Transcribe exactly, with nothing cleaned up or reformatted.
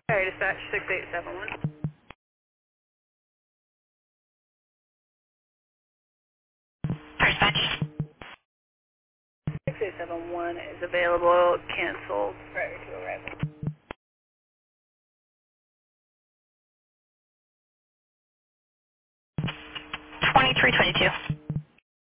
Sorry, dispatch six eight seven one. Dispatch. six eight seven one is available, canceled prior to arrival. twenty-three twenty-two.